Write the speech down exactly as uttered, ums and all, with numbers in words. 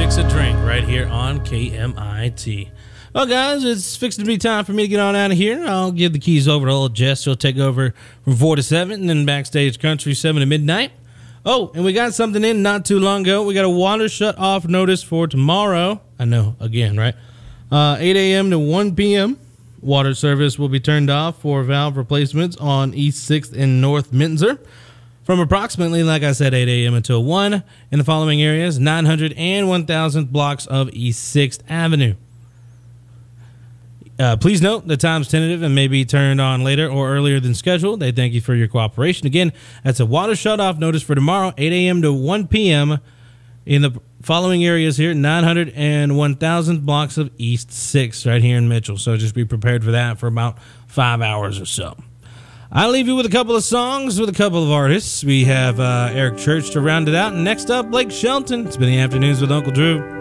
Mix a Drink right here on K M I T. Well, guys, it's fixing to be time for me to get on out of here. I'll give the keys over to old Jess. She'll take over from four to seven, and then Backstage Country seven to midnight. Oh, and we got something in not too long ago. We got a water shut-off notice for tomorrow. I know, again, right? Uh, eight a.m. to one p.m. Water service will be turned off for valve replacements on East sixth and North Minzer from approximately, like I said, eight a.m. until one in the following areas: nine hundred and one thousandth blocks of East sixth Avenue. Uh, please note the time's tentative and may be turned on later or earlier than scheduled. They thank you for your cooperation. Again, that's a water shut-off notice for tomorrow, eight a.m. to one p.m. in the following areas here: nine hundred and one thousandth blocks of East sixth right here in Mitchell. So just be prepared for that for about five hours or so. I'll leave you with a couple of songs with a couple of artists. We have uh, Eric Church to round it out. And next up, Blake Shelton. It's been the Afternoons with Uncle Drew.